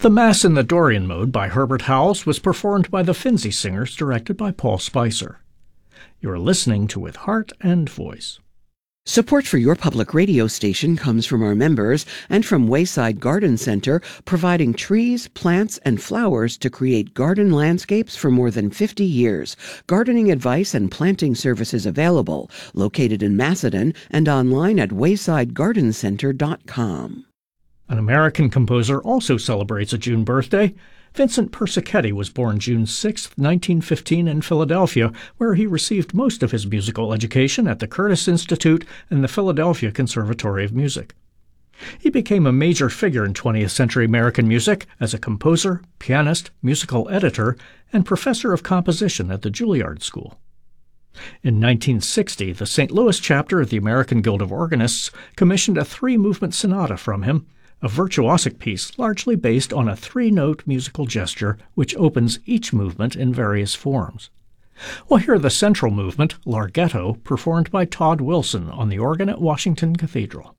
The Mass in the Dorian Mode by Herbert Howells was performed by the Finzi Singers, directed by Paul Spicer. You're listening to With Heart and Voice. Support for your public radio station comes from our members and from Wayside Garden Center, providing trees, plants, and flowers to create garden landscapes for more than 50 years. Gardening advice and planting services available. Located in Macedon and online at waysidegardencenter.com. An American composer also celebrates a June birthday. Vincent Persichetti was born June 6, 1915 in Philadelphia, where he received most of his musical education at the Curtis Institute and the Philadelphia Conservatory of Music. He became a major figure in 20th century American music as a composer, pianist, musical editor, and professor of composition at the Juilliard School. In 1960, the St. Louis chapter of the American Guild of Organists commissioned a three-movement sonata from him, a virtuosic piece largely based on a three-note musical gesture which opens each movement in various forms. We'll hear the central movement, Larghetto, performed by Todd Wilson on the organ at Washington Cathedral.